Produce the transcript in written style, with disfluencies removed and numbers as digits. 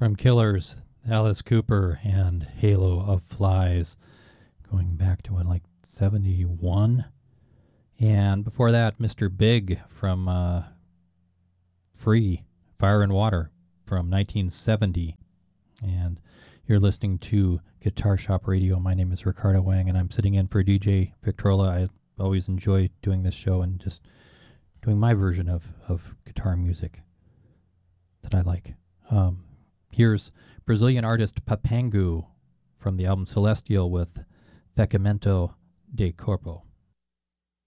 From Killers, Alice Cooper and Halo of Flies, going back to what, like 71? And before that, Mr. Big from Free, Fire and Water from 1970. And you're listening to Guitar Shop Radio. My name is Ricardo Wang, and I'm sitting in for DJ Victrola. I always enjoy doing this show and just doing my version of guitar music that I like. Here's Brazilian artist Papangu from the album Celestial with Fecamento de Corpo.